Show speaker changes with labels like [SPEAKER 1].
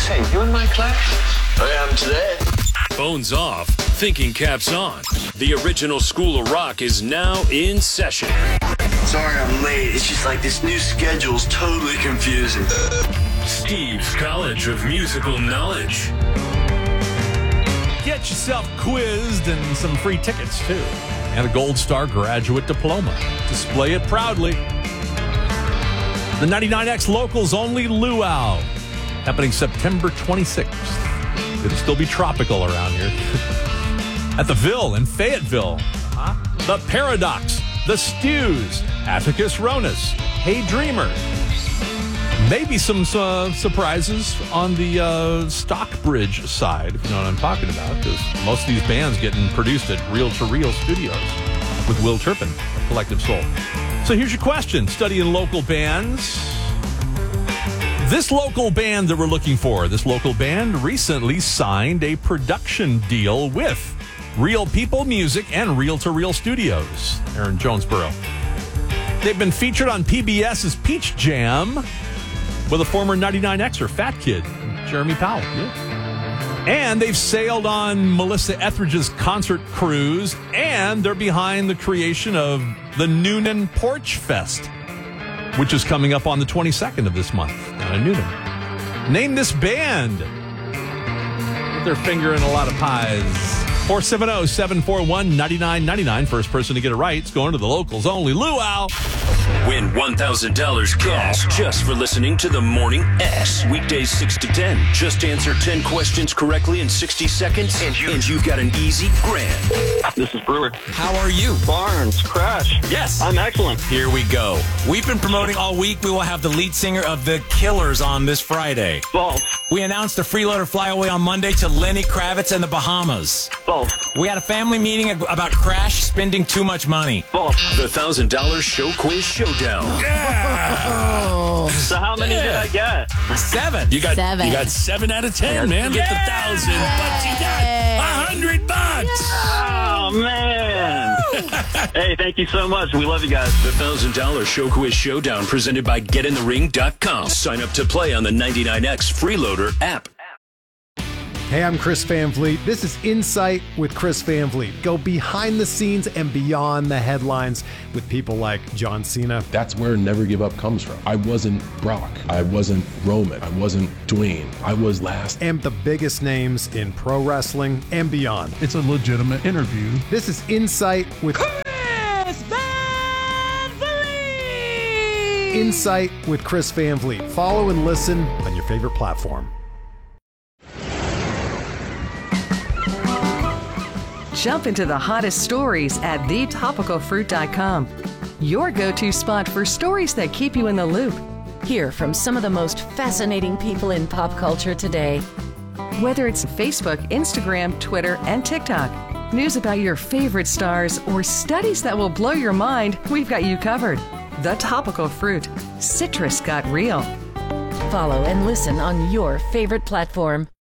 [SPEAKER 1] Hey, you in my class?
[SPEAKER 2] I am today.
[SPEAKER 3] Phones off, thinking caps on. The original School of Rock is now in session.
[SPEAKER 2] Sorry I'm late. It's just like this new schedule's totally confusing.
[SPEAKER 3] Steve's College of Musical Knowledge.
[SPEAKER 4] Get yourself quizzed and some free tickets, too. And a Gold Star graduate diploma. Display it proudly. The 99X Locals Only Luau, happening September 26th. It'll still be tropical around here. At the Ville in Fayetteville. The Paradox, The Stews, Atticus Ronas, Hey Dreamer. Maybe some surprises on the Stockbridge side, if you know what I'm talking about, because most of these bands getting produced at Reel to Reel Studios with Will Turpin of Collective Soul. So here's your question. Studying local bands. This local band that we're looking for, this local band recently signed a production deal with Real People Music and Reel to Reel Studios. They're in Jonesboro. They've been featured on PBS's Peach Jam with a former 99Xer, Fat Kid, Jeremy Powell. Yeah. And they've sailed on Melissa Etheridge's concert cruise, and they're behind the creation of the Noonan Porch Fest, which is coming up on the 22nd of this month down in Noonan. Name this band. Put their finger in a lot of pies. 470-741-9999. First person to get it right is going to the Locals Only Luau.
[SPEAKER 3] Win $1,000 cash just for listening to the Morning X. Weekdays 6 to 10. Just answer 10 questions correctly in 60 seconds, and you've got an easy grand.
[SPEAKER 5] This is Brewer.
[SPEAKER 6] How are you?
[SPEAKER 5] Barnes, Crash.
[SPEAKER 6] Yes.
[SPEAKER 5] I'm excellent.
[SPEAKER 6] Here we go. We've been promoting all week. We will have the lead singer of The Killers on this Friday.
[SPEAKER 5] False.
[SPEAKER 6] We announced the freeloader flyaway on Monday to Lenny Kravitz and the Bahamas.
[SPEAKER 5] False.
[SPEAKER 6] We had a family meeting about Crash spending too much money.
[SPEAKER 5] False.
[SPEAKER 3] The $1,000 show quiz showdown.
[SPEAKER 6] Yeah.
[SPEAKER 5] So how many did I get?
[SPEAKER 6] 7.
[SPEAKER 3] You got
[SPEAKER 7] 7.
[SPEAKER 3] You got 7 out of 10, man. Get the 1,000, but you got $100.
[SPEAKER 5] Oh, man. Hey, thank you so much. We love you guys.
[SPEAKER 3] The $1,000 show quiz showdown presented by GetInTheRing.com. Sign up to play on the 99X Freeloader app.
[SPEAKER 8] Hey, I'm Chris Van Vliet. This is Insight with Chris Van Vliet. Go behind the scenes and beyond the headlines with people like John Cena.
[SPEAKER 9] That's where Never Give Up comes from. I wasn't Brock. I wasn't Roman. I wasn't Dwayne. I was last.
[SPEAKER 8] And the biggest names in pro wrestling and beyond.
[SPEAKER 10] It's a legitimate interview.
[SPEAKER 8] This is Insight with
[SPEAKER 11] Chris Van Vliet.
[SPEAKER 8] Insight with Chris Van Vliet. Follow and listen on your favorite platform.
[SPEAKER 12] Jump into the hottest stories at thetopicalfruit.com. Your go-to spot for stories that keep you in the loop.
[SPEAKER 7] Hear from some of the most fascinating people in pop culture today.
[SPEAKER 12] Whether it's Facebook, Instagram, Twitter, and TikTok, news about your favorite stars, or studies that will blow your mind, we've got you covered. The Topical Fruit. Citrus got real.
[SPEAKER 7] Follow and listen on your favorite platform.